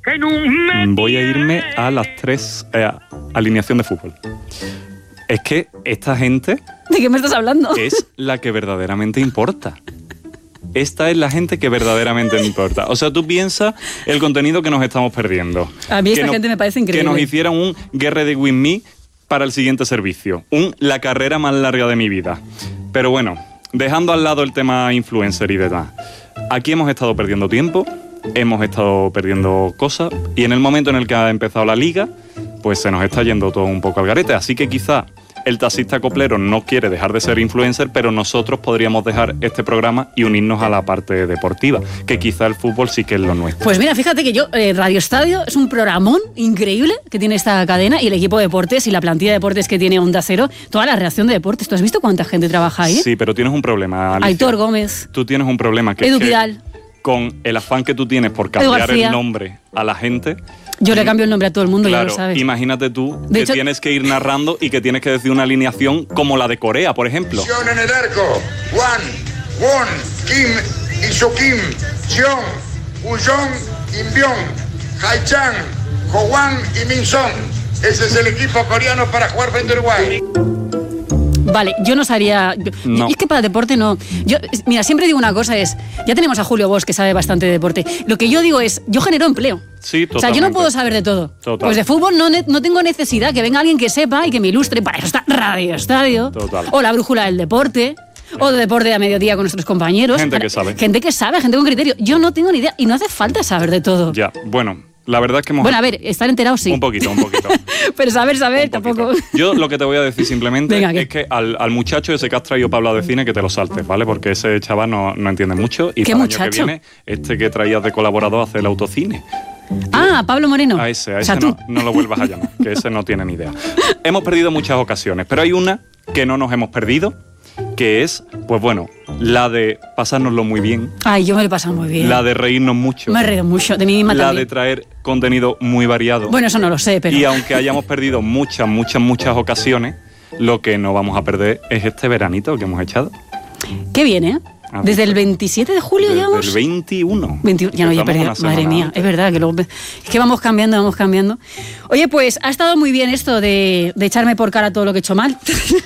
Voy a irme a las 3 alineación de fútbol. Es que esta gente... ¿De qué me estás hablando? Es la que verdaderamente importa. Esta es la gente que verdaderamente importa. O sea, tú piensas el contenido que nos estamos perdiendo. A mí esta gente me parece increíble. Que nos hicieran un Get Ready With Me para el siguiente servicio. La carrera más larga de mi vida. Pero bueno, dejando al lado el tema influencer y demás. Aquí hemos estado perdiendo tiempo, hemos estado perdiendo cosas, y en el momento en el que ha empezado la liga, pues se nos está yendo todo un poco al garete. Así que quizá el taxista coplero no quiere dejar de ser influencer, pero nosotros podríamos dejar este programa y unirnos a la parte deportiva, que quizá el fútbol sí que es lo nuestro. Pues mira, fíjate que yo, Radio Estadio es un programón increíble que tiene esta cadena, y el equipo de deportes y la plantilla de deportes que tiene Onda Cero, toda la redacción de deportes. ¿Tú has visto cuánta gente trabaja ahí? Sí, pero tienes un problema, Alicia. Aitor Gómez. Tú tienes un problema, que Edu es que Vidal. Con el afán que tú tienes por cambiar el nombre a la gente... Yo le cambio el nombre a todo el mundo, claro, ya lo sabes. Imagínate tú que tienes que ir narrando y que tienes que decir una alineación como la de Corea, por ejemplo. En el arco, Won, Kim, Isokim, Jeong, Ujon, Inbyong, Haichan, Hwan y Minson. Ese es el equipo coreano para jugar frente a Uruguay. Vale, yo no sabría... No. Es que para deporte no. Mira, siempre digo una cosa, ya tenemos a Julio Bosch, que sabe bastante de deporte. Lo que yo digo es, yo genero empleo. Sí, totalmente. O sea, yo no puedo saber de todo. Total. Pues de fútbol no tengo necesidad que venga alguien que sepa y que me ilustre. Para eso está Radio Estadio. Total. O la brújula del deporte. O de deporte a mediodía con nuestros compañeros. Gente que sabe. Gente que sabe, gente con criterio. Yo no tengo ni idea y no hace falta saber de todo. Ya, bueno, la verdad es que hemos... Bueno, a ver, estar enterados sí. Un poquito. Pero saber tampoco... Yo lo que te voy a decir simplemente Venga, es que al muchacho ese que has traído para hablar de cine, que te lo saltes, ¿vale? Porque ese chaval no entiende mucho. Y ¿Qué para el muchacho? año que viene, este que traías de colaborador hace el autocine. Pablo Moreno. A ese o sea, no lo vuelvas a llamar, que ese no tiene ni idea. Hemos perdido muchas ocasiones, pero hay una que no nos hemos perdido, que es, pues bueno, la de pasárnoslo muy bien. Ay, yo me lo he pasado muy bien. La de reírnos mucho. Me he reído mucho, de mí misma La también. de traer contenido muy variado. Bueno, eso no lo sé, pero... Y aunque hayamos perdido muchas ocasiones, lo que no vamos a perder es este veranito que hemos echado. Qué bien, ¿eh? Desde el 27 de julio Desde llevamos... el 21. 21, ya no, ya he perdido. Madre mía, es verdad que luego... Es que vamos cambiando. Oye, pues ha estado muy bien esto de echarme por cara todo lo que he hecho mal.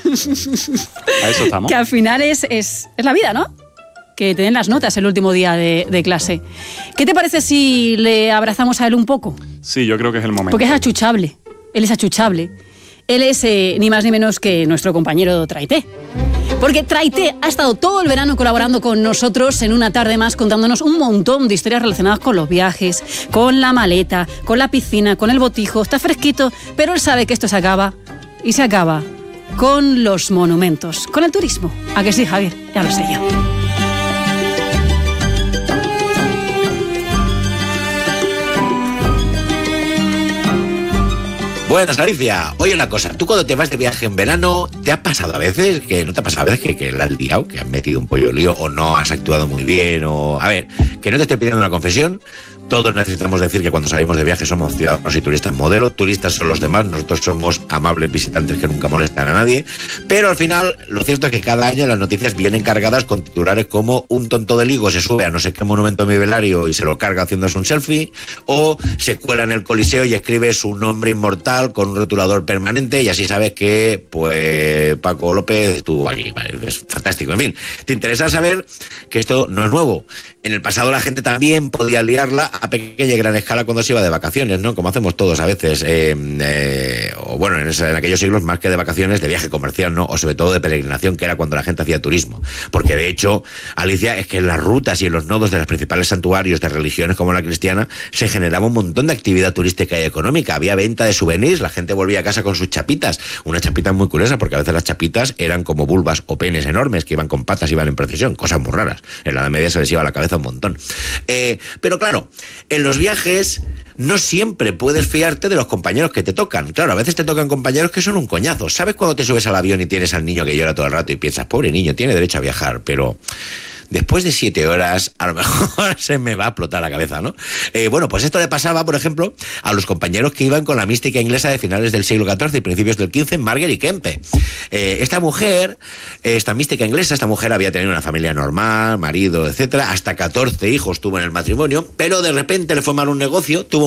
A eso estamos. Que al final es la vida, ¿no? Que te den las notas el último día de clase. ¿Qué te parece si le abrazamos a él un poco? Sí, yo creo que es el momento. Porque es achuchable. Él es achuchable. Él es ni más ni menos que nuestro compañero Traité. Porque Traité ha estado todo el verano colaborando con nosotros en Una Tarde Más, contándonos un montón de historias relacionadas con los viajes, con la maleta, con la piscina, con el botijo. Está fresquito, pero él sabe que esto se acaba. Y se acaba con los monumentos, con el turismo. ¿A que sí, Javier? Ya lo sé yo. Buenas, Alicia. Oye, una cosa, tú cuando te vas de viaje en verano, ¿te ha pasado a veces que no te ha pasado a veces que la has liado, que has metido un pollo lío o no has actuado muy bien? O a ver, que no te estoy pidiendo una confesión. Todos necesitamos decir que cuando salimos de viaje somos ciudadanos y turistas modelo. Turistas son los demás, nosotros somos amables visitantes que nunca molestan a nadie. Pero al final, lo cierto es que cada año las noticias vienen cargadas con titulares como un tonto de Ligo se sube a no sé qué monumento milenario y se lo carga haciéndose un selfie, o se cuela en el Coliseo y escribe su nombre inmortal con un rotulador permanente, y así sabes que, pues, Paco López estuvo aquí. Vale, es fantástico. En fin, te interesa saber que esto no es nuevo. En el pasado la gente también podía liarla a pequeña y gran escala cuando se iba de vacaciones, ¿no? Como hacemos todos a veces, o bueno, en aquellos siglos más que de vacaciones, de viaje comercial, ¿no? O sobre todo de peregrinación, que era cuando la gente hacía turismo. Porque de hecho, Alicia, es que en las rutas y en los nodos de los principales santuarios de religiones como la cristiana se generaba un montón de actividad turística y económica. Había venta de souvenirs, la gente volvía a casa con sus chapitas. Una chapita muy curiosa, porque a veces las chapitas eran como vulvas o penes enormes que iban con patas y iban en procesión, cosas muy raras. En la Edad Media se les iba a la cabeza un montón. Pero claro, en los viajes no siempre puedes fiarte de los compañeros que te tocan. Claro, a veces te tocan compañeros que son un coñazo. ¿Sabes cuando te subes al avión y tienes al niño que llora todo el rato y piensas, pobre niño, tiene derecho a viajar, pero después de 7 horas a lo mejor se me va a explotar la cabeza, ¿no? Bueno, pues esto le pasaba, por ejemplo, a los compañeros que iban con la mística inglesa de finales del siglo XIV y principios del XV, Margaret Kempe. Esta mujer, esta mística inglesa, esta mujer había tenido una familia normal, marido, etcétera, hasta 14 hijos tuvo en el matrimonio, pero de repente le fue mal un negocio, tuvo